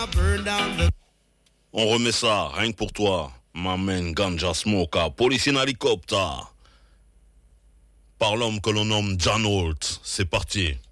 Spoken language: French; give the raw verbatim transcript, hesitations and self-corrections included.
On remet ça, rien que pour toi. Ma main ganja smoker, policier en hélicoptère. Par l'homme que l'on nomme John Holt. C'est parti.